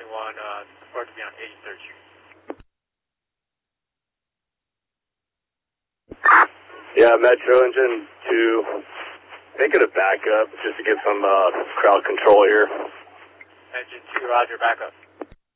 report to be on 83rd Street. Yeah, Metro Engine 2, make it a backup just to get some crowd control here. Engine 2, roger, backup.